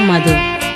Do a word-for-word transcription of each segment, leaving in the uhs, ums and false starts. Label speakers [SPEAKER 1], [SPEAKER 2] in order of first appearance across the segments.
[SPEAKER 1] మధు.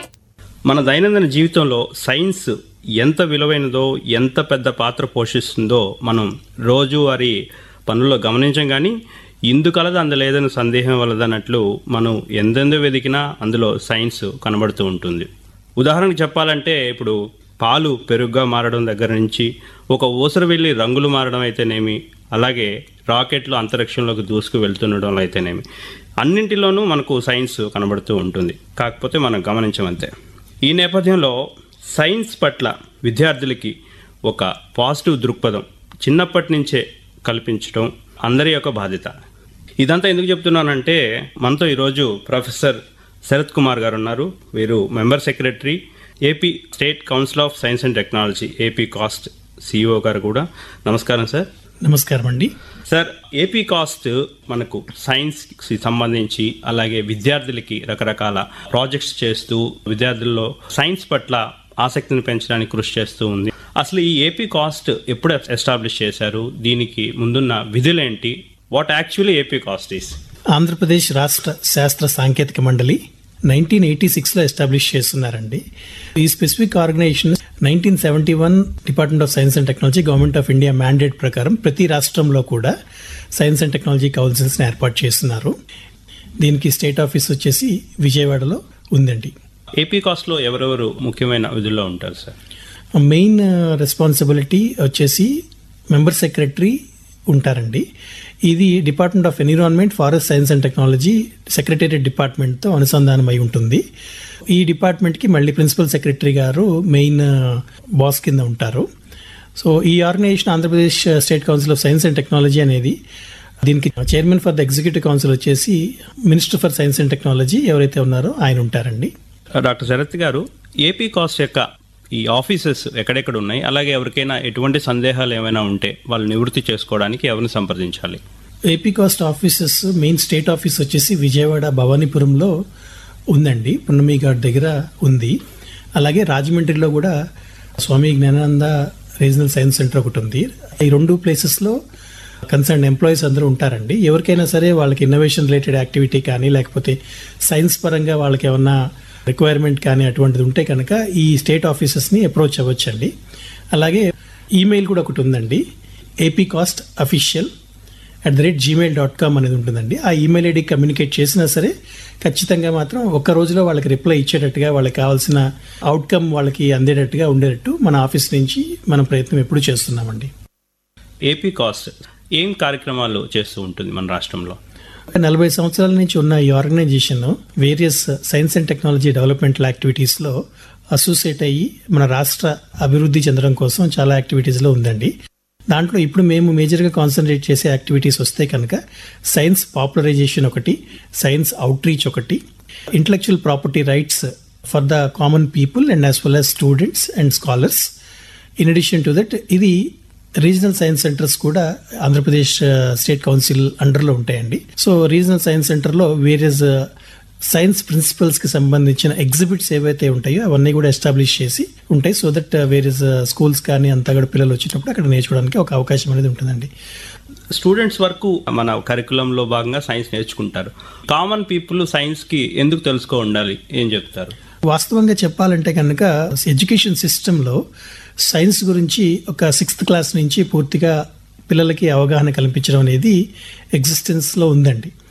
[SPEAKER 2] మన దైనందిన జీవితంలో సైన్స్ ఎంత విలువైనదో, ఎంత పెద్ద పాత్ర పోషిస్తుందో మనం రోజువారీ పనుల్లో గమనించం. కానీ ఇందు కలదు అందలేదని సందేహం వలదన్నట్లు మనం ఎందెందో వెతికినా అందులో సైన్స్ కనబడుతూ ఉంటుంది. ఉదాహరణకు చెప్పాలంటే ఇప్పుడు పాలు పెరుగుగా మారడం దగ్గర నుంచి ఒక ఊసర వెళ్ళి రంగులు మారడం అయితేనేమి, అలాగే రాకెట్లు అంతరిక్షంలోకి దూసుకు వెళ్తుండడం అయితేనేమి, అన్నింటిలోనూ మనకు సైన్స్ కనబడుతూ ఉంటుంది. కాకపోతే మనం గమనించమంతే. ఈ నేపథ్యంలో సైన్స్ పట్ల విద్యార్థులకి ఒక పాజిటివ్ దృక్పథం చిన్నప్పటి నుంచే కల్పించడం అందరి యొక్క బాధ్యత. ఇదంతా ఎందుకు చెప్తున్నానంటే మనతో ఈరోజు ప్రొఫెసర్ శరత్ కుమార్ గారు ఉన్నారు. వీరు member secretary, AP state council of science and technology, AP cost CEO గారు కూడా. నమస్కారం సార్.
[SPEAKER 3] నమస్కారం అండి.
[SPEAKER 2] సార్, ఏపీ కాస్ట్ మనకు సైన్స్కి సంబంధించి అలాగే విద్యార్థులకి రకరకాల ప్రాజెక్ట్స్ చేస్తూ విద్యార్థుల్లో సైన్స్ పట్ల ఆసక్తిని పెంచడానికి కృషి చేస్తూ ఉంది. అసలు ఈ ఏపీ కాస్ట్ ఎప్పుడు ఎస్టాబ్లిష్ చేశారు? దీనికి ముందున్న విధులేంటి? What actually AP cost is?
[SPEAKER 3] Andhra Pradesh రాష్ట్ర శాస్త్ర సాంకేతిక మండలి నైన్టీన్ ఎయిటీ సిక్స్ లో ఎస్టాబ్లిష్ చేస్తున్నారండి. ఈ specific organisation nineteen seventy one department of science and technology, government of India mandate ప్రకారం ప్రతి రాష్ట్రంలో కూడా సైన్స్ అండ్ టెక్నాలజీ కౌన్సిల్స్ ని ఏర్పాటు చేస్తున్నారు. దీనికి స్టేట్ ఆఫీస్ వచ్చేసి విజయవాడలో ఉందండి.
[SPEAKER 2] ఏపీ కాస్ట్ లో ఎవరెవరు ముఖ్యమైన విధుల్లో ఉంటారు సార్?
[SPEAKER 3] మెయిన్ రెస్పాన్సిబిలిటీ వచ్చేసి మెంబర్ సెక్రటరీ ఉంటారండి. ఇది department of environment, forest science and technology secretariat డిపార్ట్మెంట్తో అనుసంధానమై ఉంటుంది. ఈ డిపార్ట్మెంట్కి మళ్ళీ ప్రిన్సిపల్ సెక్రటరీ గారు మెయిన్ బాస్ కింద ఉంటారు. సో ఈ organisation Andhra Pradesh state council of science and technology అనేది, దీనికి chairman for the executive council వచ్చేసి minister for science and technology ఎవరైతే ఉన్నారో ఆయన ఉంటారండి.
[SPEAKER 2] డాక్టర్ శరత్ గారు, ఏపీ కాస్ట్ యొక్క ఈ ఆఫీసెస్ ఎక్కడెక్కడ ఉన్నాయి, అలాగే ఎవరికైనా ఎటువంటి సందేహాలు ఏమైనా ఉంటే వాళ్ళు నివృత్తి చేసుకోవడానికి ఎవరిని సంప్రదించాలి?
[SPEAKER 3] AP cost offices main state office వచ్చేసి విజయవాడ భవానీపురంలో ఉందండి, పున్నమి ఘాట్ దగ్గర ఉంది. అలాగే రాజమండ్రిలో కూడా స్వామి జ్ఞానానంద రీజనల్ సైన్స్ సెంటర్ ఒకటి ఉంది. ఈ రెండు ప్లేసెస్లో కన్సర్న్ ఎంప్లాయీస్ అందరూ ఉంటారండి. ఎవరికైనా సరే వాళ్ళకి ఇన్నోవేషన్ రిలేటెడ్ యాక్టివిటీ కానీ, లేకపోతే సైన్స్ పరంగా వాళ్ళకి ఏమన్నా రిక్వైర్మెంట్ కానీ అటువంటిది ఉంటే కనుక ఈ స్టేట్ ఆఫీసెస్ని అప్రోచ్ అవ్వచ్చండి. అలాగే ఈమెయిల్ కూడా ఒకటి ఉందండి, AP cost official at the rate Gmail dot com అనేది ఉంటుందండి. ఆ ఈమెయిల్ ఐడికి కమ్యూనికేట్ చేసినా సరే ఖచ్చితంగా మాత్రం ఒక్క రోజులో వాళ్ళకి రిప్లై ఇచ్చేటట్టుగా, వాళ్ళకి కావాల్సిన అవుట్కమ్ వాళ్ళకి అందేటట్టుగా ఉండేటట్టు మన ఆఫీస్ నుంచి మనం ప్రయత్నం ఎప్పుడు చేస్తున్నామండి.
[SPEAKER 2] ఏపీ కాస్ట్ ఏం కార్యక్రమాలు చేస్తూ ఉంటుంది మన రాష్ట్రంలో?
[SPEAKER 3] నలభై సంవత్సరాల నుంచి ఉన్న ఈ organisation various science and technology developmental యాక్టివిటీస్లో అసోసియేట్ అయ్యి మన రాష్ట్ర అభివృద్ధి చెందడం కోసం చాలా యాక్టివిటీస్లో ఉందండి. దాంట్లో ఇప్పుడు మేము మేజర్గా కాన్సన్ట్రేట్ చేసే యాక్టివిటీస్ వస్తే కనుక సైన్స్ పాపులరైజేషన్ ఒకటి, సైన్స్ అవుట్ రీచ్ ఒకటి, intellectual property rights for the common people and as well as students and scholars. In addition to that ఇది రీజనల్ సైన్స్ సెంటర్స్ కూడా ఆంధ్రప్రదేశ్ స్టేట్ కౌన్సిల్ అండర్లో ఉంటాయండి. సో రీజనల్ సైన్స్ సెంటర్లో various science principles కి సంబంధించిన exhibits ఏవైతే ఉంటాయో అవన్నీ కూడా ఎస్టాబ్లిష్ చేసి ఉంటాయి. సో దట్ వేరియస్ స్కూల్స్ కానీ అంతా కూడా పిల్లలు వచ్చినప్పుడు అక్కడ నేర్చుకోవడానికి ఒక అవకాశం అనేది ఉంటుందండి.
[SPEAKER 2] స్టూడెంట్స్ వరకు మన కరికులంలో భాగంగా సైన్స్ నేర్చుకుంటారు. కామన్ పీపుల్ సైన్స్ కి ఎందుకు తెలుసుకో ఉండాలి, ఏం చెప్తారు?
[SPEAKER 3] వాస్తవంగా చెప్పాలంటే కనుక ఎడ్యుకేషన్ సిస్టంలో సైన్స్ గురించి ఒక సిక్స్త్ క్లాస్ నుంచి పూర్తిగా పిల్లలకి అవగాహన కల్పించడం అనేది ఎగ్జిస్టెన్స్లో ఉందండి.